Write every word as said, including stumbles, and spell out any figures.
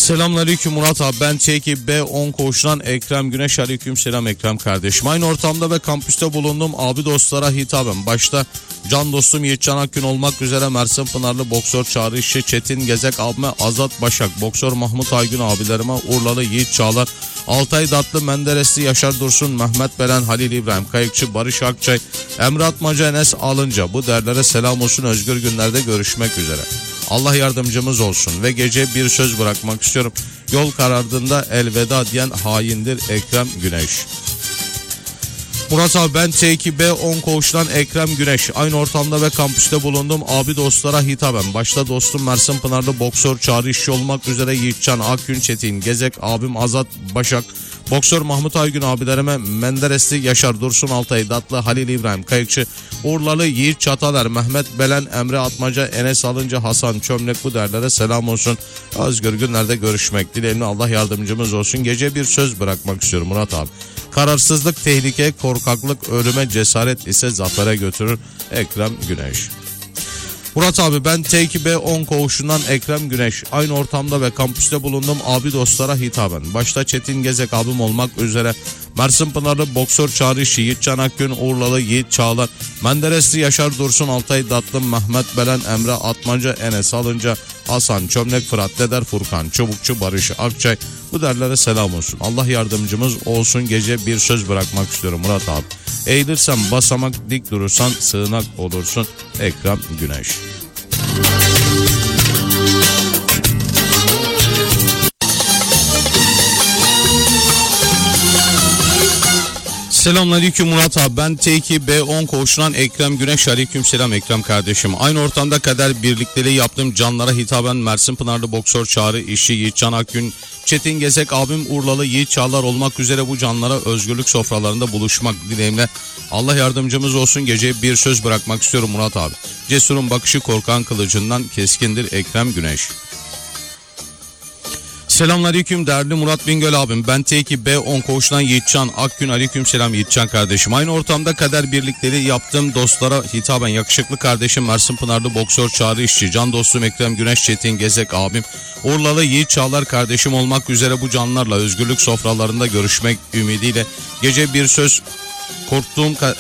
Selamünaleyküm Murat abi, ben T iki B on koğuşundan Ekrem Güneş. Aleyküm selam Ekrem kardeşim. Aynı ortamda ve kampüste bulundum abi dostlara hitaben. Başta can dostum Yiğitcan Akgün olmak üzere Mersin Pınarlı boksör Çağrı İşçi, Çetin Gezek abime, Azat Başak, boksör Mahmut Aygün abilerime, Urlalı Yiğit Çağlar, Altay Datlı, Menderesli Yaşar Dursun, Mehmet Belen, Halil İbrahim Kayıkçı, Barış Akçay, Emre Atmaca, Enes Alınca, bu derlere selam olsun. Özgür günlerde görüşmek üzere. Allah yardımcımız olsun ve gece bir söz bırakmak istiyorum. Yol karardığında elveda diyen haindir Ekrem Güneş. Murat abi, ben T iki B on koğuşundan Ekrem Güneş. Aynı ortamda ve kampüste bulundum abi dostlara hitaben. Başta dostum Mersin Pınarlı boksör Çağrı İşçi olmak üzere Yiğitcan Akgün, Çetin Gezek abim, Azat Başak, boksör Mahmut Aygün abilerime, Menderesli Yaşar Dursun, Altay Datlı, Halil İbrahim Kayıkçı, Urlalı Yiğit Çatalar, Mehmet Belen, Emre Atmaca, Enes Alınca, Hasan Çömlek, bu derlere selam olsun. Özgür günlerde görüşmek dileğimle, Allah yardımcımız olsun. Gece bir söz bırakmak istiyorum Murat abi. Kararsızlık tehlike, korkaklık ölüme, cesaret ise zafere götürür Ekrem Güneş. Murat abi, ben T iki B on koğuşundan Ekrem Güneş. Aynı ortamda ve kampüste bulundum abi dostlara hitaben. Başta Çetin Gezek abim olmak üzere Mersin Pınarlı boksör Çağrı İşçi, Yiğitcan Akgün, Urlalı Yiğit Çağlar, Menderesli Yaşar Dursun, Altay Datlı, Mehmet Belen, Emre Atmaca, Enes Alınca, Hasan Çömlek, Fırat Deder, Furkan Çubukçu, Barış Akçay, bu derlere selam olsun. Allah yardımcımız olsun. Gece bir söz bırakmak istiyorum Murat abi. Eğilirsen basamak, dik durursan sığınak olursun Ekrem Güneş. Selamünaleyküm Murat abi, ben T iki B on koğuşundan Ekrem Güneş. Aleyküm selam Ekrem kardeşim. Aynı ortamda kader birlikleri yaptığım canlara hitaben Mersin Pınarlı boksör Çağrı İşçi, Yiğitcan Akgün, Çetin Gezek abim, Urlalı Yiğit Çağlar olmak üzere bu canlara özgürlük sofralarında buluşmak dileğimle, Allah yardımcımız olsun. Gece bir söz bırakmak istiyorum Murat abi. Cesurun bakışı korkan kılıcından keskindir Ekrem Güneş. Selamünaleyküm değerli Murat Bingöl abim, ben T iki B on koğuşundan Yiğitcan Akgün. Aleyküm selam Yiğitcan kardeşim. Aynı ortamda kader birlikleri yaptığım dostlara hitaben yakışıklı kardeşim Mersin Pınarlı boksör Çağrı İşçi, can dostum Ekrem Güneş, Çetin Gezek abim, Urlalı Yiğit Çağlar kardeşim olmak üzere bu canlarla özgürlük sofralarında görüşmek ümidiyle gece bir söz korktuğum